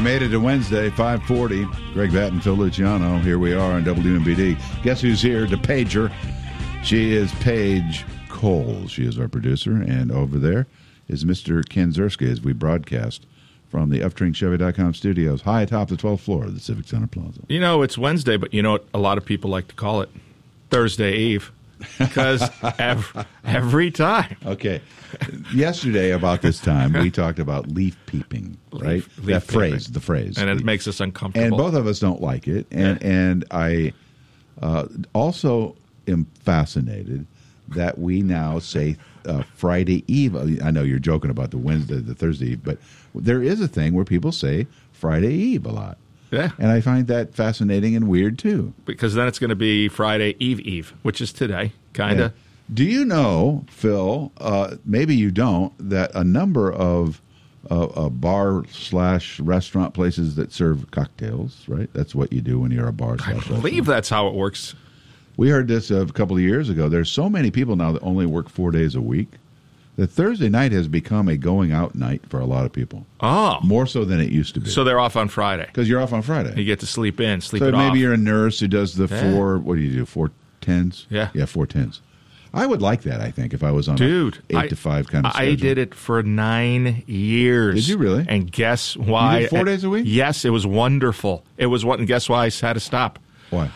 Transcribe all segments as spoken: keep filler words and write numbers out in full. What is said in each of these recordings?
made it to Wednesday, five forty. Greg Batten, Phil Luciano. Here we are on W M B D. Guess who's here to page her? She is Paige Cole. She is our producer. And over there is Mister Ken Zerska as we broadcast from the Upstream Chevy dot com studios, high atop the twelfth floor of the Civic Center Plaza. You know, it's Wednesday, but you know what a lot of people like to call it? Thursday Eve. Because every, every time. Okay. Yesterday, about this time, we talked about leaf peeping, right? Leaf, leaf that peeping. phrase, the phrase. And it leaf. makes us uncomfortable. And both of us don't like it. And, Yeah. and I uh, also am fascinated that we now say uh, Friday Eve. I know you're joking about the Wednesday, the Thursday Eve, but there is a thing where people say Friday Eve a lot. Yeah. And I find that fascinating and weird, too. Because then it's going to be Friday Eve Eve, which is today, kind of. Yeah. Do you know, Phil, uh, maybe you don't, that a number of uh, uh, bar slash restaurant places that serve cocktails, right? That's what you do when you're a bar slash I restaurant. believe that's how it works. We heard this a couple of years ago. There's so many people now that only work four days a week that Thursday night has become a going out night for a lot of people. Oh. More so than it used to be. So they're off on Friday. Because you're off on Friday. You get to sleep in, sleep So it maybe off. you're a nurse who does the Yeah. four, what do you do, four tens? Yeah. Yeah, four tens. I would like that, I think, if I was on Dude, a eight I, to five kind of schedule. I did it for nine years. Did you really? And guess why? You did four days a week? Yes, it was wonderful. It was what, and guess why I had to stop? Why?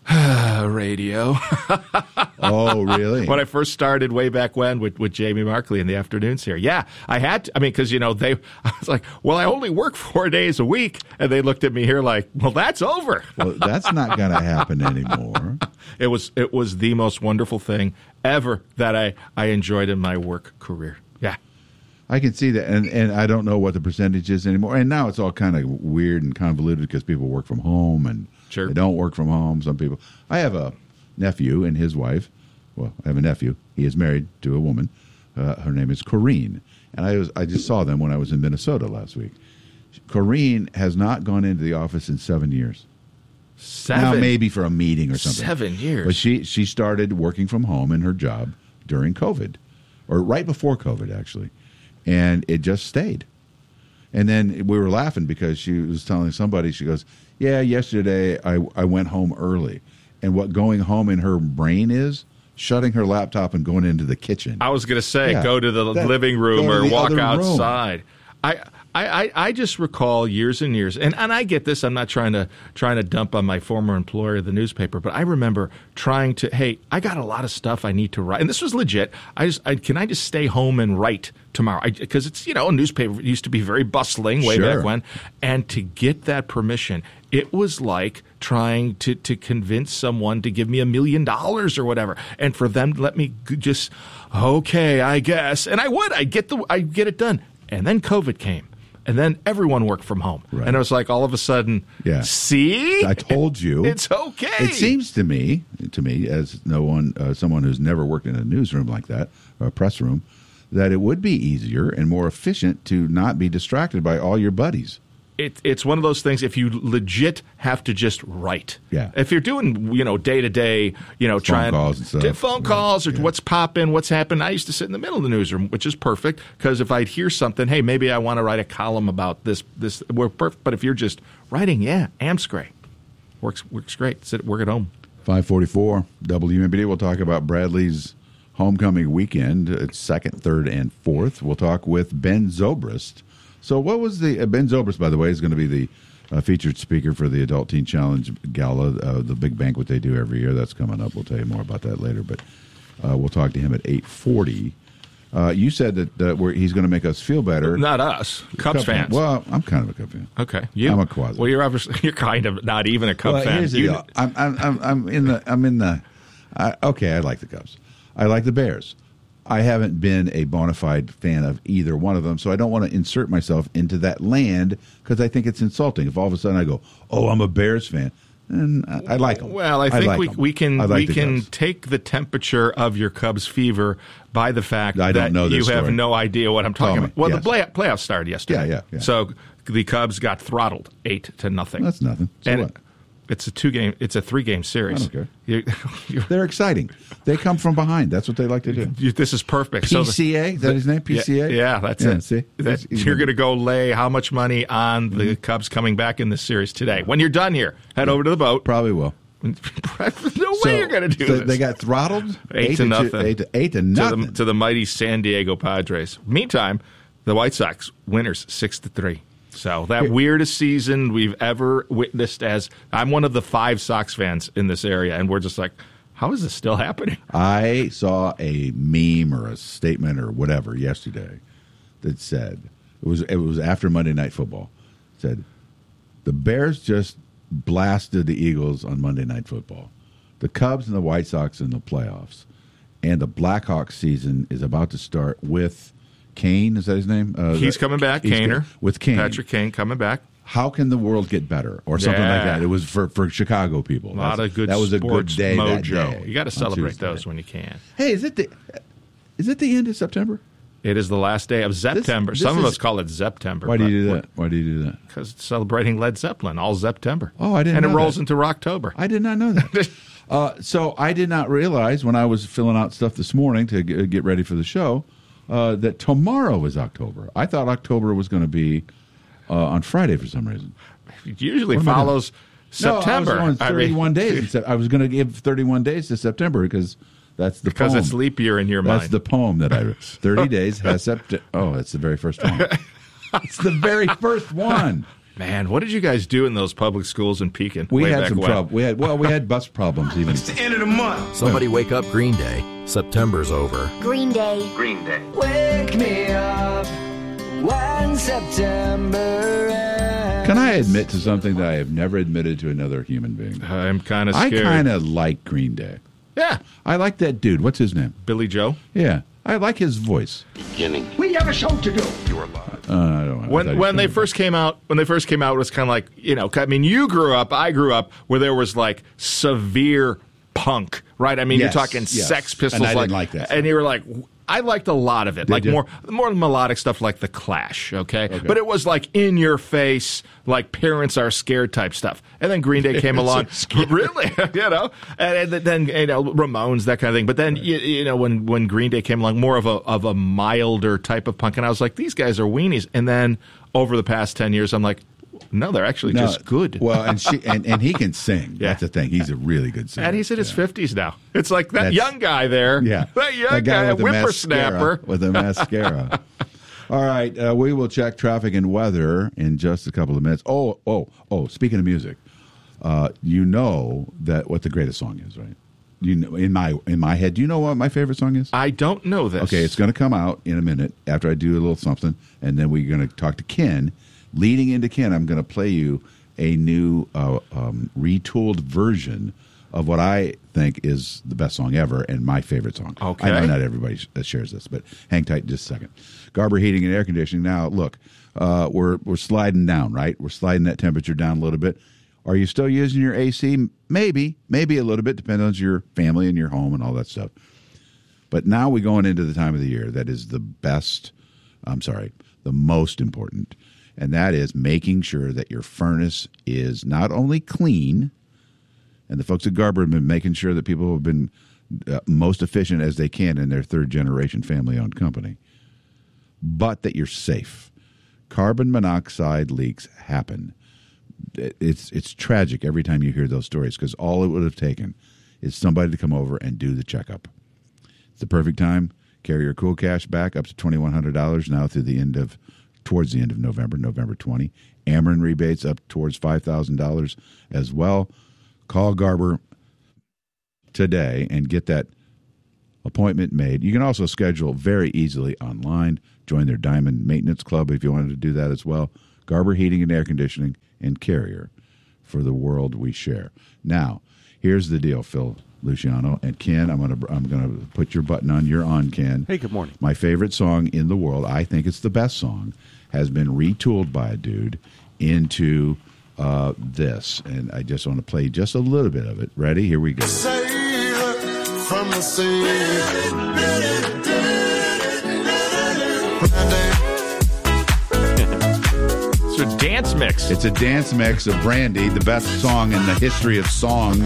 Radio. Oh, really? When I first started way back when with, with Jamie Markley in the afternoons here. Yeah, I had to. I mean, because, you know, they, I was like, well, I only work four days a week. And they looked at me here like, well, that's over. Well, that's not going to happen anymore. It was it was the most wonderful thing ever that I, I enjoyed in my work career. Yeah. I can see that. And, and I don't know what the percentage is anymore. And now it's all kind of weird and convoluted because people work from home and Sure. they don't work from home. Some people. I have a nephew and his wife. Well, I have a nephew. He is married to a woman. Uh, her name is Corrine. And I was I just saw them when I was in Minnesota last week. Corrine has not gone into the office in seven years. Seven. Now, maybe for a meeting or something. Seven years. But she, she started working from home in her job during COVID, or right before COVID, actually. And it just stayed. And then we were laughing because she was telling somebody, she goes, yeah, yesterday I, I went home early. And what going home in her brain is, shutting her laptop and going into the kitchen. I was going to say, Yeah. go to the That- living room go to or the walk other room. outside. I, I, I, I just recall years and years, and, and I get this. I'm not trying to trying to dump on my former employer, the newspaper, but I remember trying to. Hey, I got a lot of stuff I need to write, and this was legit. I just, I, can I just stay home and write tomorrow? Because it's, you know, a newspaper used to be very bustling way Sure. back when, and to get that permission, it was like trying to to convince someone to give me a million dollars or whatever, and for them to let me g- just okay, I guess, and I would. I get the I get it done, and then COVID came. And then everyone worked from home. Right. And it was like all of a sudden, Yeah. see? I told you. It's okay. It seems to me, to me, as no one, uh, someone who's never worked in a newsroom like that, or a press room, that it would be easier and more efficient to not be distracted by all your buddies. It, it's one of those things, if you legit have to just write. Yeah. If you're doing, you know, day-to-day, you know, Phone trying calls and stuff. to- phone Right. calls or Yeah. what's popping, what's happening. I used to sit in the middle of the newsroom, which is perfect, because if I'd hear something, hey, maybe I want to write a column about this, this, we're perfect. But if you're just writing, yeah, Amps great. Works, works great. Sit, work at home. five forty-four, W M B D. We'll talk about Bradley's homecoming weekend. It's second, third, and fourth. We'll talk with Ben Zobrist. So what was the, uh, Ben Zobrist, by the way, is going to be the uh, featured speaker for the Adult Teen Challenge Gala, uh, the big banquet they do every year. That's coming up. We'll tell you more about that later, but uh, we'll talk to him at eight forty. Uh, you said that uh, we're, he's going to make us feel better. Not us. Cubs Cub fans. Well, I'm kind of a Cub fan. Okay, you. I'm a quasi. Well, you're obviously, you're kind of not even a Cub Well, fan. here's the You- deal. I'm, I'm, I'm, I'm in the. I'm in the. I, okay, I like the Cubs. I like the Bears. I haven't been a bona fide fan of either one of them, so I don't want to insert myself into that land because I think it's insulting. If all of a sudden I go, "Oh, I'm a Bears fan," and I, I like them. Well, I think like we, them. we can I like we the can Cubs. take the temperature of your Cubs fever by the fact I don't that know you this have story. no idea what I'm talking Tell me. about. Well, Yes. the play, playoffs started yesterday. Yeah, yeah, yeah. So the Cubs got throttled eight to nothing. That's nothing. So and what? It's a two game. It's a three game series. I don't care. You, you, They're exciting. They come from behind. That's what they like to do. you, this is perfect. P C A? Is that his name? P C A? Yeah, yeah that's Yeah, it. see? That, He's- he's you're gonna- going to go lay how much money on the Mm-hmm. Cubs coming back in this series today? When you're done here, head over to the boat. Probably will. no So, way you're going to do so this. They got throttled? Eight to two- nothing. Eight to, eight to to nothing. the, to the mighty San Diego Padres. Meantime, the White Sox winners six to three. So that weirdest season we've ever witnessed. As I'm one of the five Sox fans in this area, and we're just like, how is this still happening? I saw a meme or a statement or whatever yesterday that said it was it was after Monday Night Football. It said the Bears just blasted the Eagles on Monday Night Football. The Cubs and the White Sox in the playoffs, and the Blackhawks season is about to start with Kane. Is that his name? Uh, He's that- coming back, he's Kaner. go- with Kane. Patrick Kane coming back. How can the world get better, or something like Yeah. that? It was for, for Chicago people. A lot That's- of good That was a good sports day. That mojo. day You got to on celebrate Tuesday. those when you can. Hey, is it the is it the end of September? It is the last day of September. this Some of is- us call it September. Why do you do that? Why do you do that? Because it's celebrating Led Zeppelin, all September. Oh, I didn't And know it rolls that. into Rocktober. I did not know that. uh, so I did not realize when I was filling out stuff this morning to g- get ready for the show uh, that tomorrow is October. I thought October was going to be uh, on Friday for some reason. It usually What am I doing? follows September. No, I was going I mean, thirty-one days. in Sep- I was going to give thirty-one days to September because that's the because poem. it's leap year in your That's mind. the poem that I wrote. thirty days has September. Oh, it's the very first one. It's the very first one. Man, what did you guys do in those public schools in Pekin? We way had back some when? trouble. We had well, we had bus problems even. It's the end of the month. Somebody wake up Green Day. September's over. Green Day. Green Day. Wake me up when September ends. Can I admit to something that I have never admitted to another human being? I'm kind of I scared. kind of like Green Day. Yeah, I like that dude. What's his name? Billy Joe. Yeah, I like his voice. We have a show to do. You're alive. Uh, I don't know. I thought When he when was they gonna- first came out, when they first came out, it was kind of like, you know, I mean, you grew up, I grew up where there was like severe punk, right? I mean, Yes, you're talking yes. Sex Pistols, And I didn't like, like that and you were like. I liked a lot of it, like you? more more melodic stuff like The Clash, okay? But it was like in your face, like parents are scared type stuff. And then Green Day came along, really, you know, and, and then you know Ramones, that kind of thing. But then you, you know when when Green Day came along, more of a of a milder type of punk, and I was like, these guys are weenies. And then over the past ten years, I'm like, no, they're actually No, just good. Well, and she and, and he can sing. Yeah. That's the thing. He's a really good singer. And he's in his Yeah. fifties now. It's like that That's- young guy there. Yeah, That young guy, with the whippersnapper. mascara, with a mascara. All right, uh, we will check traffic and weather in just a couple of minutes. Oh, oh, oh! Speaking of music, uh, you know that what the greatest song is, right? You know, in my in my head, do you know what my favorite song is? I don't know this. Okay, it's going to come out in a minute after I do a little something, and then we're going to talk to Ken. Leading into Ken, I'm going to play you a new uh, um, retooled version of what I think is the best song ever and my favorite song. Okay. I know not everybody sh- shares this, but hang tight just a second. Garber Heating and Air Conditioning. Now, look, uh, we're we're sliding down, right? We're sliding that temperature down a little bit. Are you still using your A C? Maybe, maybe a little bit, depending on your family and your home and all that stuff. But now we're going into the time of the year that is the best, I'm sorry, the most important, and that is making sure that your furnace is not only clean, and the folks at Garber have been making sure that people have been uh, most efficient as they can in their third-generation family-owned company, but that you're safe. Carbon monoxide leaks happen. It's it's tragic every time you hear those stories because all it would have taken is somebody to come over and do the checkup. It's the perfect time. Carrier Cool Cash back up to twenty-one hundred dollars now through the end of, towards the end of November, November twentieth. Ameren rebates up towards five thousand dollars as well. Call Garber today and get that appointment made. You can also schedule very easily online. Join their Diamond Maintenance Club if you wanted to do that as well. Garber Heating and Air Conditioning and Carrier for the world we share. Now, here's the deal, Phil Luciano and Ken. I'm gonna I'm gonna put your button on. You're on, Ken. Hey, good morning. My favorite song in the world, I think it's the best song, has been retooled by a dude into uh, this, and I just want to play just a little bit of it. Ready? Here we go. Sailor from the sea. It's a dance mix. It's a dance mix of Brandy, the best song in the history of songs.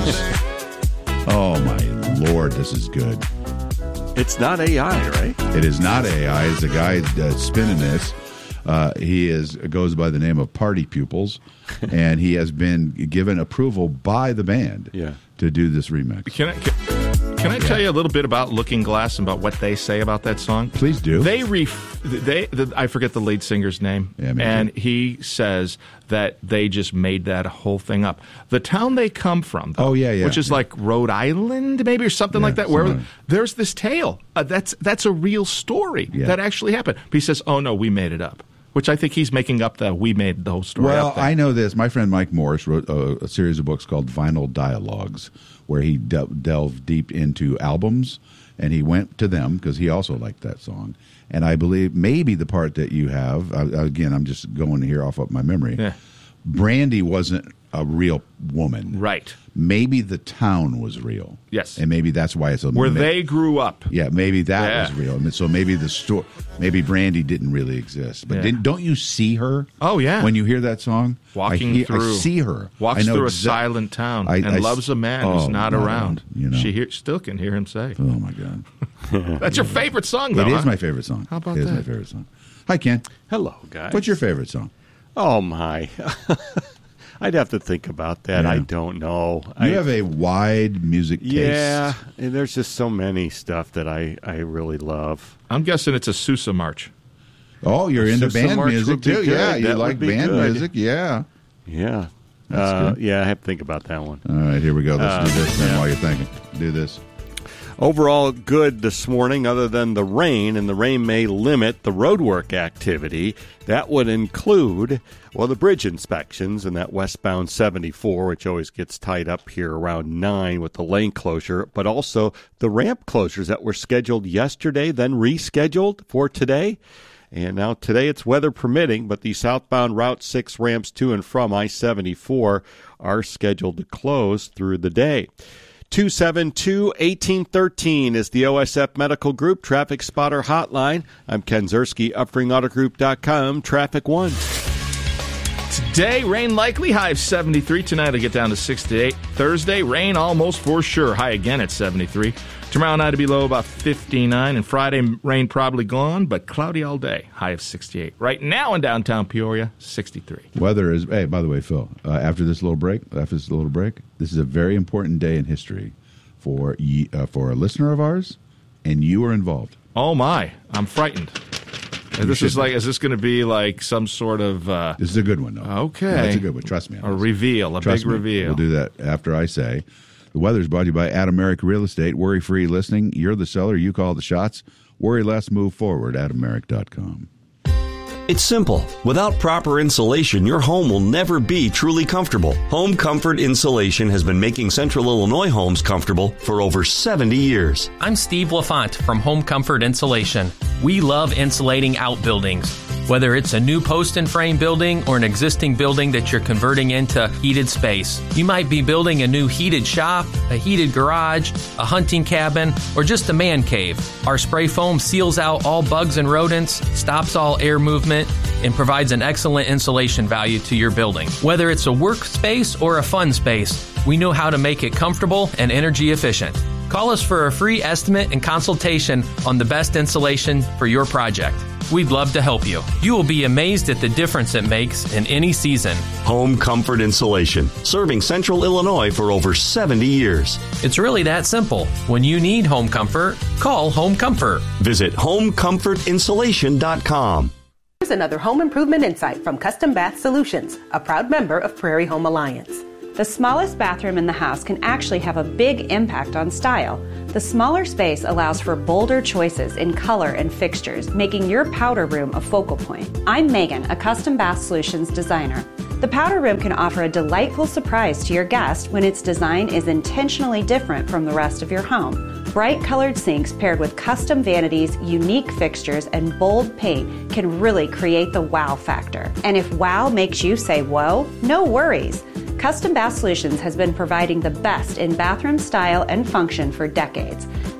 Oh, my Lord, this is good. It's not A I, right? It is not A I. It's a guy uh, spinning this. Uh, he is goes by the name of Party Pupils, and he has been given approval by the band yeah. to do this remix. Can I, can, can I yeah. tell you a little bit about Looking Glass and about what they say about that song? Please do. They ref- they the, I forget the lead singer's name, yeah, and he says that they just made that whole thing up. The town they come from, though, oh yeah, yeah, which is yeah. like Rhode Island, maybe, or something yeah, like that. Where somewhere. there's this tale uh, that's that's a real story yeah. that actually happened. But he says, "Oh no, we made it up." Which I think he's making up the we made the whole story well, up. Well, I know this. My friend Mike Morris wrote a, a series of books called Vinyl Dialogues, where he de- delved deep into albums, and he went to them because he also liked that song. And I believe maybe the part that you have, uh, again, I'm just going here off of my memory, yeah. Brandy wasn't a real woman. Right. Maybe the town was real. Yes. And maybe that's why it's a... Where ma- they grew up. Yeah, maybe that yeah. was real. I mean, so maybe the story... Maybe Brandy didn't really exist. But yeah. didn't, don't you see her? Oh, yeah. When you hear that song? Walking I hear, through... I see her. Walks I know through exa- a silent town I, and I, loves a man oh, who's not no, around. You know. She hear, still can hear him say. Oh, my God. That's your favorite song, though, It is huh? my favorite song. How about it that? It is my favorite song. Hi, Ken. Hello, guys. What's your favorite song? Oh, my. I'd have to think about that. Yeah. I don't know. You I, have a wide music taste. Yeah, and there's just so many stuff that I, I really love. I'm guessing it's a Sousa March. Oh, you're into Sousa band March music, would be too. good. Yeah, you That like would be band good. music. Yeah. Yeah. That's Uh, good. yeah, I have to think about that one. All right, here we go. Let's Uh, do this then yeah. while you're thinking. Do this. Overall, good this morning, other than the rain, and the rain may limit the roadwork activity. That would include, well, the bridge inspections and that westbound seventy-four, which always gets tied up here around nine with the lane closure, but also the ramp closures that were scheduled yesterday, then rescheduled for today. And now today it's weather permitting, but the southbound Route six ramps to and from I seventy-four are scheduled to close through the day. two seven two, one eight one three is the O S F Medical Group Traffic Spotter Hotline. I'm Ken Zerski, upring auto group dot com, Traffic One. Today, rain likely, high of seventy-three. Tonight, it'll get down to sixty-eight. Thursday, rain almost for sure, high again at seventy-three. Tomorrow night, it'll be low about fifty-nine. And Friday, rain probably gone, but cloudy all day, high of sixty-eight. Right now in downtown Peoria, sixty-three. Weather is, hey, by the way, Phil, uh, after this little break, after this little break, this is a very important day in history for ye, uh, for a listener of ours, and you are involved. Oh, my. I'm frightened. You This is should like, is this going to be like some sort of... Uh, This is a good one, though. Okay. No, it's a good one. Trust me. on a this. reveal, a Trust big me. reveal. We'll do that after I say. The weather is brought to you by Adameric Real Estate. Worry-free listing. You're the seller. You call the shots. Worry less. Move forward. Adameric dot com. It's simple. Without proper insulation, your home will never be truly comfortable. Home Comfort Insulation has been making Central Illinois homes comfortable for over seventy years. I'm Steve LaFont from Home Comfort Insulation. We love insulating outbuildings. Whether it's a new post and frame building or an existing building that you're converting into heated space. You might be building a new heated shop, a heated garage, a hunting cabin, or just a man cave. Our spray foam seals out all bugs and rodents, stops all air movement, and provides an excellent insulation value to your building. Whether it's a workspace or a fun space, we know how to make it comfortable and energy efficient. Call us for a free estimate and consultation on the best insulation for your project. We'd love to help you. You will be amazed at the difference it makes in any season. Home Comfort Insulation, serving Central Illinois for over seventy years. It's really that simple. When you need home comfort, call Home Comfort. Visit home comfort insulation dot com. Here's another home improvement insight from Custom Bath Solutions, a proud member of Prairie Home Alliance. The smallest bathroom in the house can actually have a big impact on style. The smaller space allows for bolder choices in color and fixtures, making your powder room a focal point. I'm Megan, a Custom Bath Solutions designer. The powder room can offer a delightful surprise to your guest when its design is intentionally different from the rest of your home. Bright colored sinks paired with custom vanities, unique fixtures, and bold paint can really create the wow factor. And if wow makes you say whoa, no worries. Custom Bath Solutions has been providing the best in bathroom style and function for decades.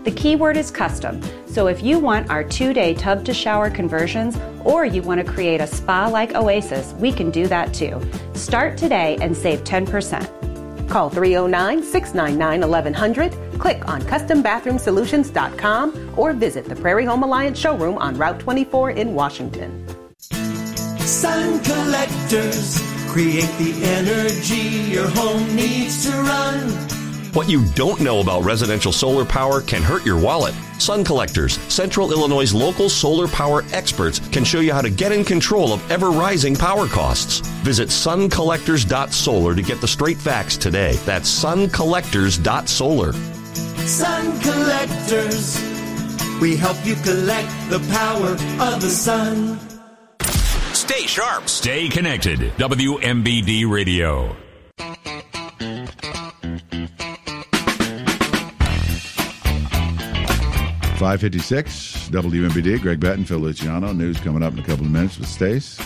The key word is custom. So if you want our two-day tub-to-shower conversions or you want to create a spa-like oasis, we can do that too. Start today and save ten percent. Call three oh nine, six nine nine, eleven hundred, click on custom bathroom solutions dot com, or visit the Prairie Home Alliance showroom on Route twenty-four in Washington. Sun Collectors create the energy your home needs to run. What you don't know about residential solar power can hurt your wallet. Sun Collectors, Central Illinois' local solar power experts, can show you how to get in control of ever-rising power costs. Visit sun collectors dot solar to get the straight facts today. That's sun collectors dot solar. Sun Collectors, we help you collect the power of the sun. Stay sharp. Stay connected. W M B D Radio. five fifty-six, W M B D, Greg Batten, Phil Luciano. News coming up in a couple of minutes with Stace.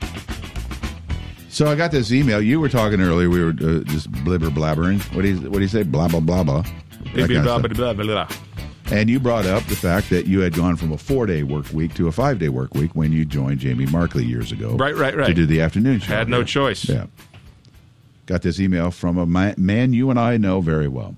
So I got this email. You were talking earlier. We were uh, just blibber blabbering. What do you what do you say? Blah, blah, blah, blah. Blah, blah, blah, blah, blah. And you brought up the fact that you had gone from a four-day work week to a five-day work week when you joined Jamie Markley years ago. Right, right, right. To do the afternoon show. Had no choice. Yeah. Got this email from a man you and I know very well.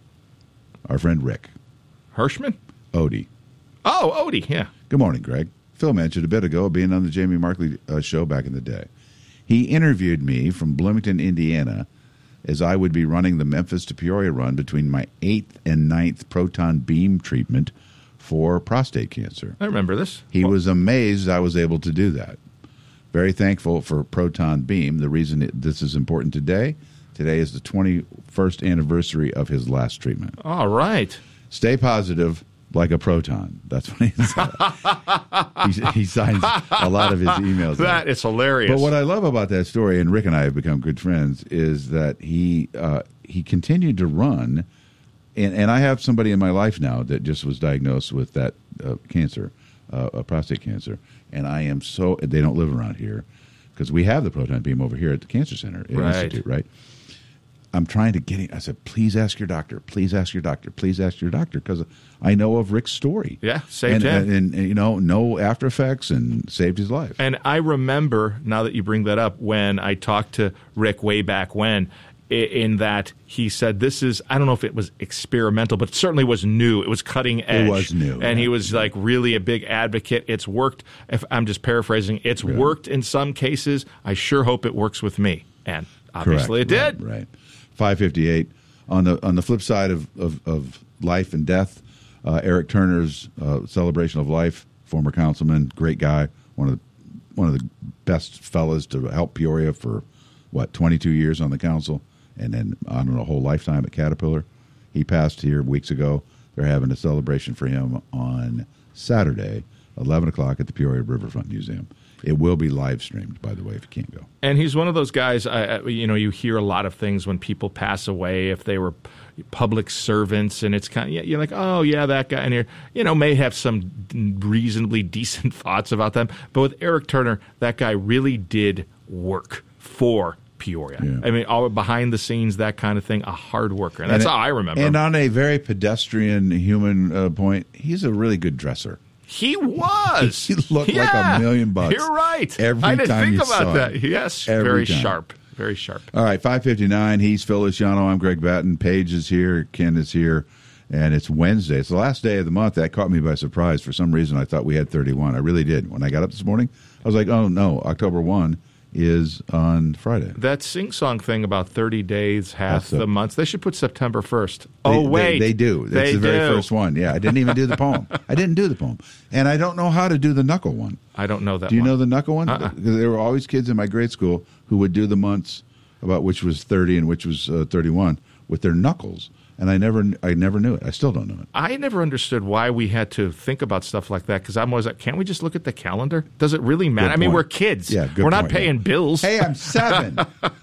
Our friend Rick. Hirschman? Odie. Oh, Odie, yeah. Good morning, Greg. Phil mentioned a bit ago being on the Jamie Markley uh, show back in the day. He interviewed me from Bloomington, Indiana, as I would be running the Memphis to Peoria run between my eighth and ninth proton beam treatment for prostate cancer. I remember this. He well, was amazed I was able to do that. Very thankful for proton beam. The reason it, this is important today, today is the twenty-first anniversary of his last treatment. All right. Stay positive. Like a proton. That's what he said. he, he signs a lot of his emails. That is hilarious. But what I love about that story, and Rick and I have become good friends, is that he uh, he continued to run. And, and I have somebody in my life now that just was diagnosed with that uh, cancer, uh, a prostate cancer. And I am so, they don't live around here because we have the proton beam over here at the Cancer Center right. Institute, right? I'm trying to get him. I said, please ask your doctor. Please ask your doctor. Please ask your doctor because I know of Rick's story. Yeah, saved and, him. And, and, you know, no after effects and saved his life. And I remember, now that you bring that up, when I talked to Rick way back when, in that he said this is, I don't know if it was experimental, but it certainly was new. It was cutting edge. It was new. And yeah. he was like really a big advocate. It's worked. If I'm just paraphrasing, it's yeah. worked in some cases. I sure hope it works with me. And obviously Correct. it did. Right. right. five fifty-eight. On the on the flip side of, of, of life and death, uh, Eric Turner's uh, celebration of life, former councilman, great guy, one of the one of the best fellas to help Peoria for what twenty-two years on the council, and then on a whole lifetime at Caterpillar. He passed here weeks ago. They're having a celebration for him on Saturday, eleven o'clock at the Peoria Riverfront Museum. It will be live streamed, by the way, if you can't go. And he's one of those guys, uh, you know, you hear a lot of things when people pass away, if they were public servants, and it's kind of, you're like, oh, yeah, that guy. And you you know, may have some reasonably decent thoughts about them. But with Eric Turner, that guy really did work for Peoria. Yeah. I mean, all behind the scenes, that kind of thing, a hard worker. And, and that's it, how I remember And him. on a very pedestrian human uh, point, he's a really good dresser. He was. He looked yeah, like a million bucks. You're right. Every I didn't time think you about saw that. him. Yes, Every very time. sharp. Very sharp. All right, five fifty-nine. He's Phil Luciano. I'm Greg Batten. Paige is here. Ken is here. And it's Wednesday. It's the last day of the month. That caught me by surprise. For some reason, I thought we had thirty-one. I really did. When I got up this morning, I was like, oh, no, October first is on Friday. That sing-song thing about thirty days, half the, the months, they should put September first. They, oh, wait. They, they do. That's they the very do. first one. Yeah, I didn't even do the poem. I didn't do the poem. And I don't know how to do the knuckle one. I don't know that Do you one. know the knuckle one? Uh-uh. Because there were always kids in my grade school who would do the months about which was thirty and which was uh, thirty-one with their knuckles. And I never, I never knew it. I still don't know it. I never understood why we had to think about stuff like that because I'm always like, can't we just look at the calendar? Does it really matter? Good I mean, point. we're kids. Yeah, good We're not point, paying yeah. bills. Hey, I'm seven.